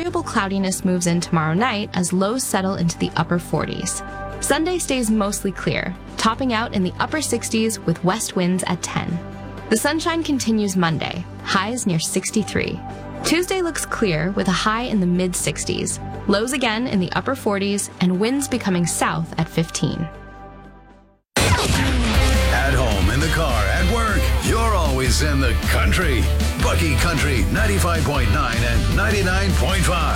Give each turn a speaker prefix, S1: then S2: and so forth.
S1: variable cloudiness moves in tomorrow night as lows settle into the upper 40s. Sunday stays mostly clear, topping out in the upper 60s with west winds at 10. The sunshine continues Monday, highs near 63. Tuesday looks clear with a high in the mid-60s, lows again in the upper 40s, and winds becoming south at 15.
S2: At home, in the car, at work, you're always in the country. Bucky Country 95.9 and 99.5.